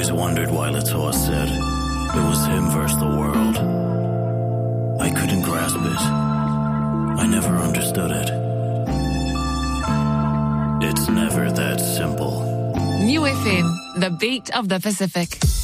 always wondered why Latour said it was him versus the world. I couldn't grasp it. I never understood it. It's never that simple. New FM, the beat of the Pacific.